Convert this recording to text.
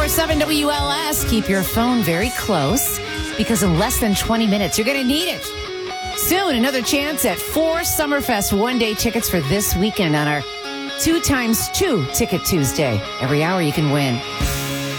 7 WLS. Keep your phone very close because in less than 20 minutes, you're going to need it. Soon, another chance at 4 Summerfest one-day tickets for this weekend on our 2x2 Ticket Tuesday. Every hour you can win